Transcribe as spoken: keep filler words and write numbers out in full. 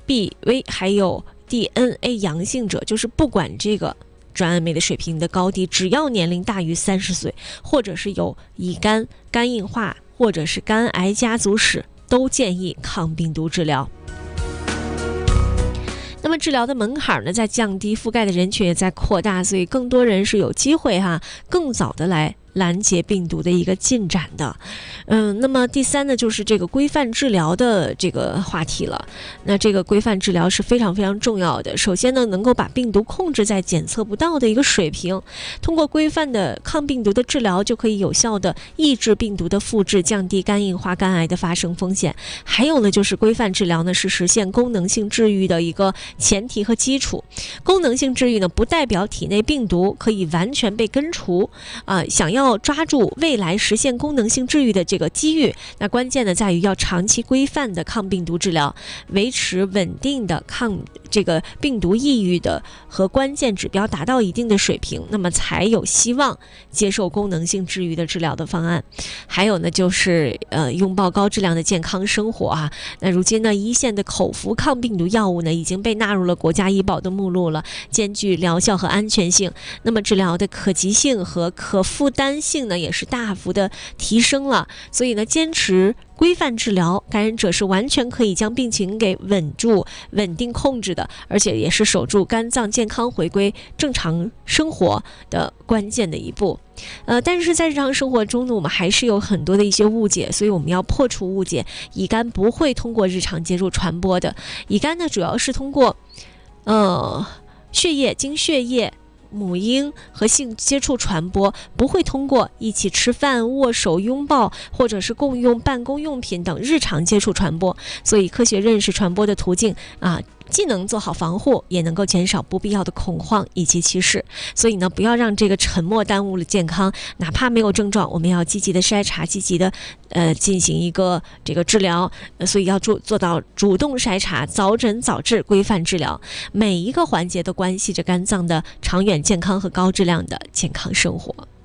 B V 还有 D N A 阳性者，就是不管这个转氨酶的水平的高低，只要年龄大于三十岁，或者是有乙肝、肝硬化或者是肝癌家族史，都建议抗病毒治疗。那么治疗的门槛呢在降低，覆盖的人群也在扩大，所以更多人是有机会哈更早的来拦截病毒的一个进展的。嗯，那么第三呢，就是这个规范治疗的这个话题了。那这个规范治疗是非常非常重要的。首先呢，能够把病毒控制在检测不到的一个水平，通过规范的抗病毒的治疗，就可以有效的抑制病毒的复制，降低肝硬化、肝癌的发生风险。还有呢，就是规范治疗呢是实现功能性治愈的一个前提和基础。功能性治愈呢，不代表体内病毒可以完全被根除啊、呃，想要抓住未来实现功能性治愈的这个机遇，那关键呢在于要长期规范的抗病毒治疗，维持稳定的抗这个病毒抑郁的和关键指标达到一定的水平，那么才有希望接受功能性治愈的治疗的方案。还有呢就是呃拥抱高质量的健康生活啊。那如今呢一线的口服抗病毒药物呢已经被纳入了国家医保的目录了，兼具疗效和安全性，那么治疗的可及性和可负担性呢也是大幅的提升了。所以呢坚持规范治疗，感染者是完全可以将病情给稳住、稳定控制的，而且也是守住肝脏健康回归正常生活的关键的一步。呃，但是在日常生活中呢，我们还是有很多的一些误解，所以我们要破除误解。乙肝不会通过日常接触传播的，乙肝呢主要是通过呃血液、经血液、母婴和性接触传播，不会通过一起吃饭、握手、拥抱或者是共用办公用品等日常接触传播。所以科学认识传播的途径啊，既能做好防护，也能够减少不必要的恐慌以及歧视。所以呢，不要让这个沉默耽误了健康。哪怕没有症状，我们要积极的筛查，积极的呃进行一个这个治疗。呃、所以要做做到主动筛查、早诊早治、规范治疗，每一个环节都关系着肝脏的长远健康和高质量的健康生活。